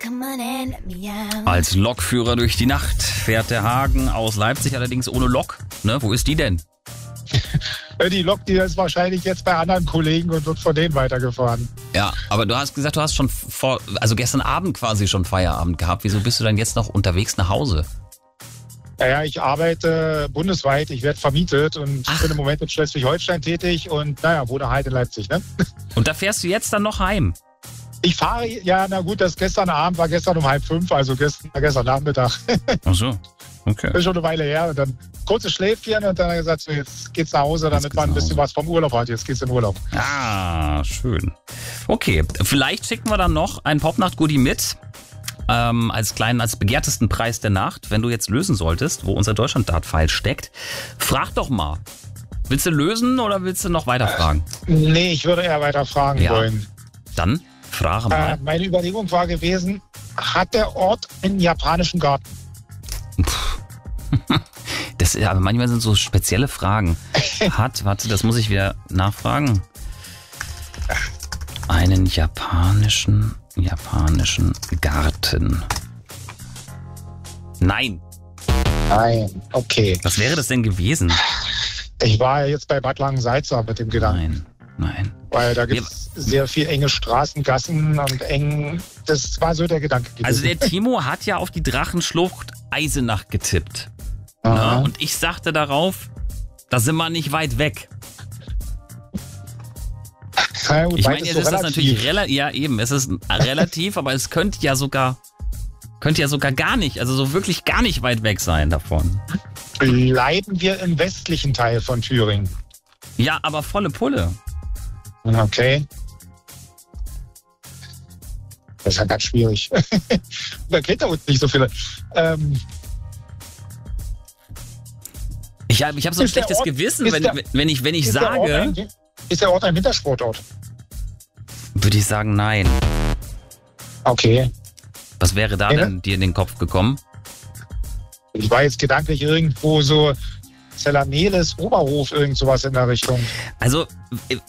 Als Lokführer durch die Nacht fährt der Hagen aus Leipzig, allerdings ohne Lok. Ne? Wo ist die denn? Die Lok, die ist wahrscheinlich jetzt bei anderen Kollegen und wird von denen weitergefahren. Ja, aber du hast gesagt, du hast schon gestern Abend quasi schon Feierabend gehabt. Wieso bist du dann jetzt noch unterwegs nach Hause? Naja, ich arbeite bundesweit, ich werde vermietet und bin im Moment in Schleswig-Holstein tätig und wohne halt in Leipzig, ne? Und da fährst du jetzt dann noch heim? Ich fahre, das gestern Abend war gestern um 4:30, also gestern Nachmittag. Ach so, okay. Das ist schon eine Weile her und dann kurzes Schläfchen und dann hat er gesagt, so, jetzt geht's nach Hause, damit man ein bisschen was vom Urlaub hat. Jetzt geht's in Urlaub. Ah, schön. Okay, vielleicht schicken wir dann noch ein Popnacht-Goodie mit. Als begehrtesten Preis der Nacht, wenn du jetzt lösen solltest, wo unser Deutschland-Dart-File steckt. Frag doch mal. Willst du lösen oder willst du noch weiter fragen? Nee, ich würde eher weiter fragen wollen. Dann frage mal. Meine Überlegung war gewesen, hat der Ort einen japanischen Garten? Aber manchmal sind so spezielle Fragen. Das muss ich wieder nachfragen. Einen japanischen Garten. Nein, okay. Was wäre das denn gewesen? Ich war ja jetzt bei Bad Langensalza mit dem Gedanken. Nein. Weil da gibt es sehr viel enge Straßen, Gassen und das war so der Gedanke gewesen. Also der Timo hat ja auf die Drachenschlucht Eisenach getippt. Ja, und ich sagte darauf, da sind wir nicht weit weg. Ja, gut, ich meine, jetzt ist das natürlich es ist relativ, aber es könnte ja sogar gar nicht, also so wirklich gar nicht weit weg sein davon. Bleiben wir im westlichen Teil von Thüringen. Ja, aber volle Pulle. Okay. Das ist ja ganz schwierig. Da kennt er uns nicht so viele. Ich habe so ein schlechtes Gewissen, wenn ich sage... Ist der Ort ein Wintersportort? Würde ich sagen, nein. Okay. Was wäre da denn dir in den Kopf gekommen? Ich war jetzt gedanklich irgendwo so Zellameles, Oberhof, irgend sowas in der Richtung. Also,